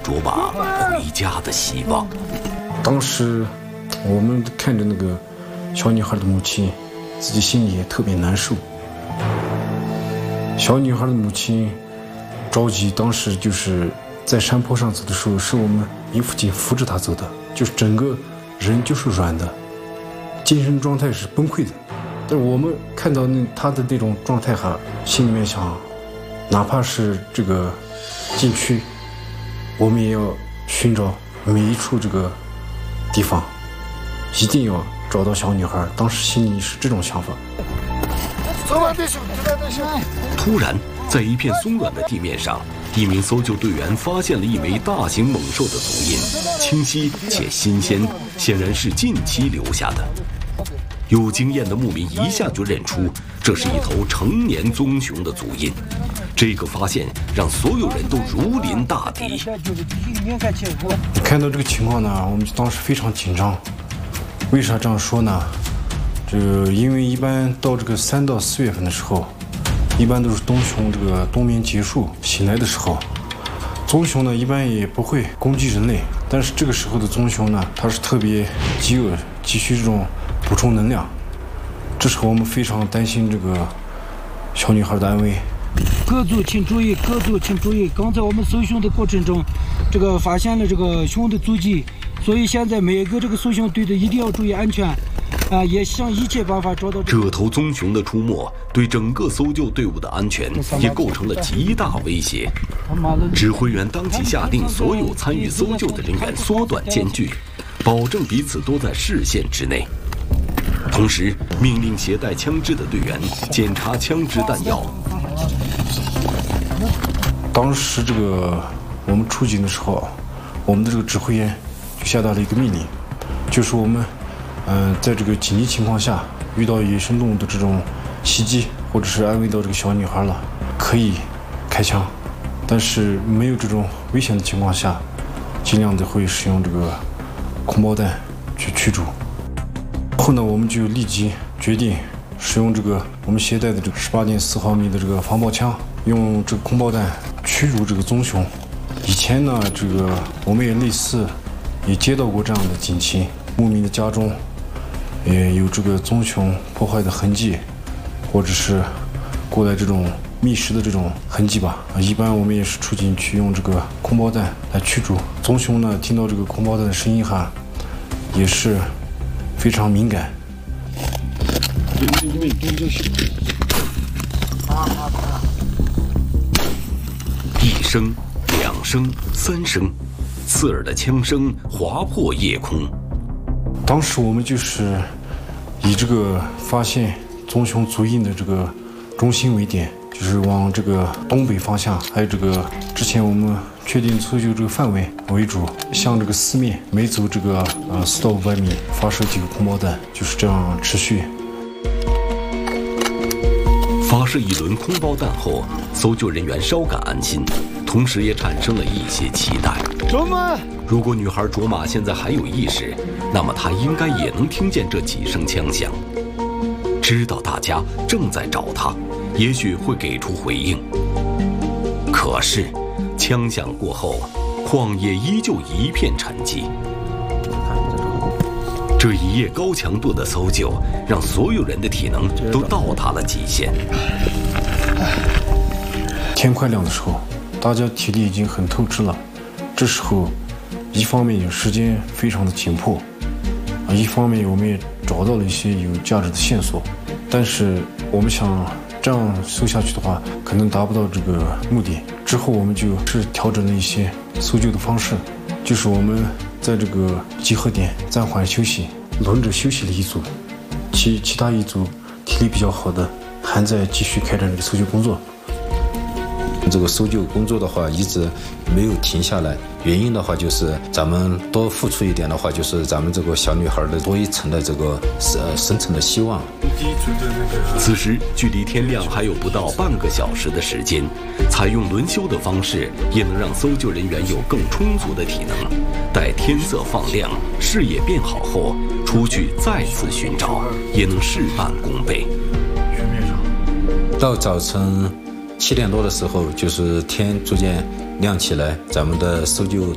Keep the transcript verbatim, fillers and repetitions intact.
卓玛回家的希望。 当时我们看着那个小女孩的母亲，自己心里也特别难受。小女孩的母亲着急，当时就是在山坡上走的时候，是我们营辅警扶着她走的，就是整个人就是软的，精神状态是崩溃的。但是我们看到那她的那种状态哈，心里面想，哪怕是这个禁区，我们也要寻找每一处这个地方，一定要找到小女孩。当时心里是这种想法。 突然，在一片松软的地面上，一名搜救队员发现了一枚大型猛兽的足印，清晰且新鲜，显然是近期留下的。有经验的牧民一下就认出，这是一头成年棕熊的足印。这个发现让所有人都如临大敌。 看到这个情况呢，我们当时非常紧张。为啥这样说呢？这个因为一般到这个三到四月份的时候，一般都是棕熊这个冬眠结束醒来的时候。棕熊呢一般也不会攻击人类，但是这个时候的棕熊呢，它是特别饥饿，急需这种补充能量。这时候我们非常担心这个小女孩的安危。 各组请注意，各组请注意，刚才我们搜熊的过程中，这个发现了这个熊的足迹，所以现在每个这个搜熊队的一定要注意安全。啊，也想一切办法找到这头棕熊的出没，对整个搜救队伍的安全也构成了极大威胁。指挥员当即下令所有参与搜救的人员缩短间距，保证彼此都在视线之内。同时，命令携带枪支的队员检查枪支弹药。 当时这个我们出警的时候，我们的这个指挥员就下达了一个命令，就是我们。嗯、呃，在这个紧急情况下，遇到野生动物的这种袭击，或者是安危到这个小女孩了，可以开枪，但是没有这种危险的情况下，尽量的会使用这个空包弹去驱逐。后呢，我们就立即决定使用这个我们携带的这个十八点四毫米的这个防爆枪，用这个空包弹驱逐这个棕熊。以前呢，这个我们也类似，也接到过这样的警情，牧民的家中。也有这个棕熊破坏的痕迹，或者是过来这种觅食的这种痕迹吧。一般我们也是出警去用这个空包弹来驱逐棕熊呢。听到这个空包弹的声音哈，也是非常敏感。 一声、两声、三声，刺耳的枪声划破夜空。 当时我们就是以这个发现棕熊足印的这个中心为点，就是往这个东北方向，还有这个之前我们确定搜救这个范围为主，向这个四面每走这个呃四到五百米发射几个空包弹，就是这样持续。 发射一轮空包弹后，搜救人员稍感安心，同时也产生了一些期待。 卓玛， 如果女孩卓玛现在还有意识，那么她应该也能听见这几声枪响，知道大家正在找她，也许会给出回应。可是，枪响过后，旷野依旧一片沉寂。这一夜高强度的搜救，让所有人的体能都到达了极限。 天快亮的时候，大家体力已经很透支了。这时候，一方面时间非常的紧迫，啊，一方面我们也找到了一些有价值的线索，但是我们想这样搜下去的话，可能达不到这个目的。之后我们就是调整了一些搜救的方式，就是我们在这个集合点暂缓休息，轮着休息了一组，其其他一组体力比较好的还在继续开展这个搜救工作。 这个搜救工作的话一直没有停下来，原因的话就是咱们多付出一点的话，就是咱们这个小女孩的多一层的这个呃生存的希望。 此时距离天亮还有不到半个小时的时间，采用轮休的方式也能让搜救人员有更充足的体能，待天色放亮，视野变好后出去再次寻找，也能事半功倍。 到早晨七点多的时候，就是天逐渐亮起来，咱们的搜救